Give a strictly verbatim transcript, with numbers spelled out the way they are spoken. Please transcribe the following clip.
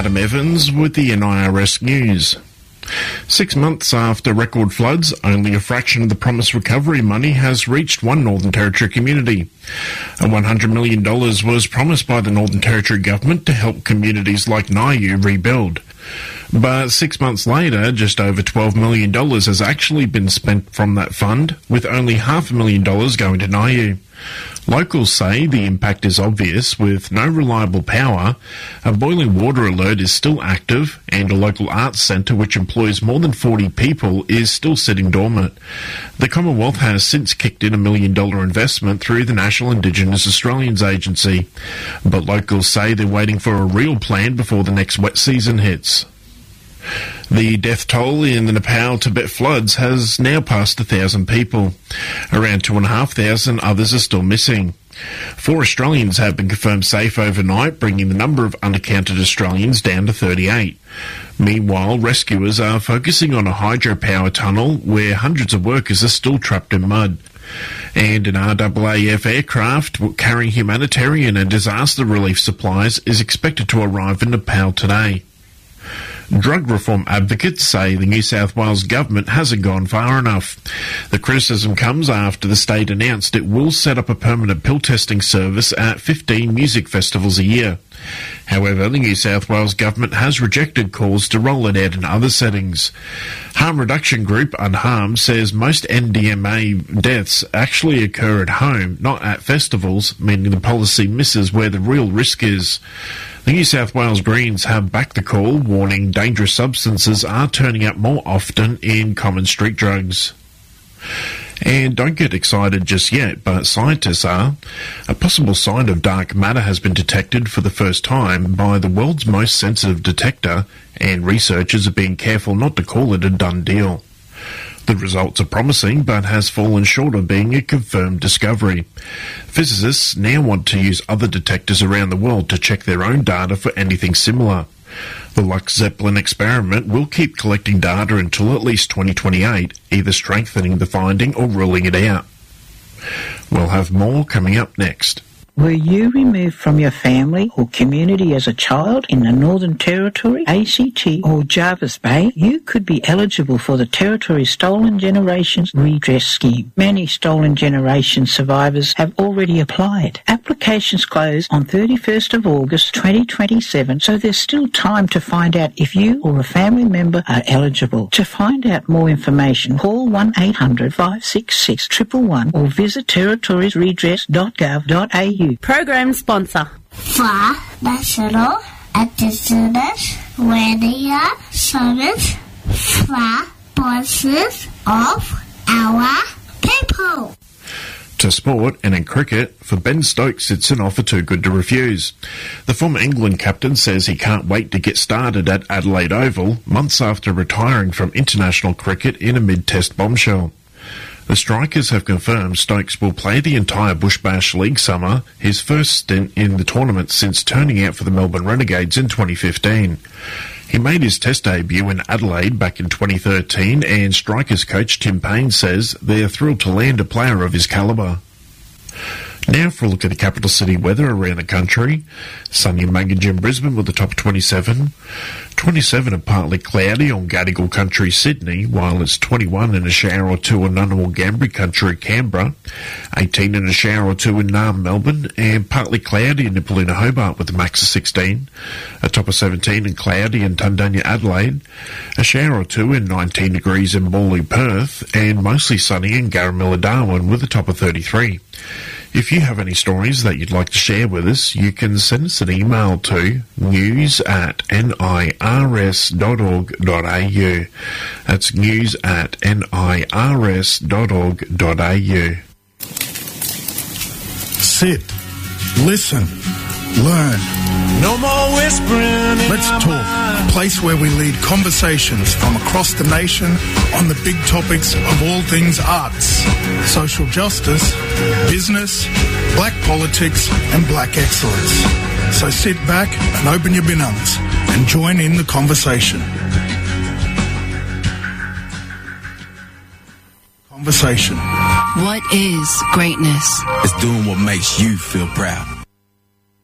Adam Evans with the N I R S News. Six months after record floods, only a fraction of the promised recovery money has reached one Northern Territory community. one hundred million dollars was promised by the Northern Territory government to help communities like Niu rebuild. But six months later, just over twelve million dollars has actually been spent from that fund, with only half a million dollars going to Niu. Locals say the impact is obvious. With no reliable power, a boiling water alert is still active, and a local arts centre which employs more than forty people is still sitting dormant. The Commonwealth has since kicked in a million dollar investment through the National Indigenous Australians Agency, but locals say they're waiting for a real plan before the next wet season hits. The death toll in the Nepal-Tibet floods has now passed a thousand people. Around two and a half thousand others are still missing. Four Australians have been confirmed safe overnight, bringing the number of unaccounted Australians down to thirty-eight. Meanwhile, rescuers are focusing on a hydropower tunnel where hundreds of workers are still trapped in mud. And an R A A F aircraft carrying humanitarian and disaster relief supplies is expected to arrive in Nepal today. Drug reform advocates say the New South Wales government hasn't gone far enough. The criticism comes after the state announced it will set up a permanent pill testing service at fifteen music festivals a year. However, the New South Wales government has rejected calls to roll it out in other settings. Harm reduction group Unharmed says most N D M A deaths actually occur at home, not at festivals, meaning the policy misses where the real risk is. The New South Wales Greens have backed the call, warning dangerous substances are turning up more often in common street drugs. And don't get excited just yet, but scientists are. A possible sign of dark matter has been detected for the first time by the world's most sensitive detector, and researchers are being careful not to call it a done deal. The results are promising, but has fallen short of being a confirmed discovery. Physicists now want to use other detectors around the world to check their own data for anything similar. The Lux Zeppelin experiment will keep collecting data until at least twenty twenty-eight, either strengthening the finding or ruling it out. We'll have more coming up next. Were you removed from your family or community as a child in the Northern Territory, A C T or Jervis Bay? You could be eligible for the Territory's Stolen Generations Redress Scheme. Many Stolen Generations survivors have already applied. Applications close on thirty-first of August twenty twenty-seven, so there's still time to find out if you or a family member are eligible. To find out more information, call one eight hundred five six six one one one or visit territories redress dot gov dot a u. Program sponsor for National Indigenous Radio Service for voices of our people. To sport and in cricket, for Ben Stokes it's an offer too good to refuse. The former England captain says he can't wait to get started at Adelaide Oval, months after retiring from international cricket in a mid-test bombshell. The Strikers have confirmed Stokes will play the entire Bush Bash League summer, his first stint in the tournament since turning out for the Melbourne Renegades in twenty fifteen. He made his test debut in Adelaide back in twenty thirteen, and Strikers coach Tim Payne says they're thrilled to land a player of his calibre. Now for a look at the capital city weather around the country. Sunny and muggy in Brisbane with a top of twenty-seven. twenty-seven and partly cloudy on Gadigal country Sydney, while it's twenty-one and a shower or two in Ngunnawal Ngambri country Canberra. eighteen and a shower or two in Naarm Melbourne, and partly cloudy in Nipaluna Hobart with a max of sixteen. A top of seventeen and cloudy in Tundunya Adelaide. A shower or two in nineteen degrees in Morley Perth, and mostly sunny in Garramilla Darwin with a top of thirty-three. If you have any stories that you'd like to share with us, you can send us an email to news at nirs dot org dot a u. That's news at nirs dot org dot a u. Sit, listen, learn. No more whispering. Let's talk. A place where we lead conversations from across the nation on the big topics of all things arts, social justice, business, black politics and black excellence. So sit back and open your binoculars and join in the conversation. Conversation. What is greatness? It's doing what makes you feel proud.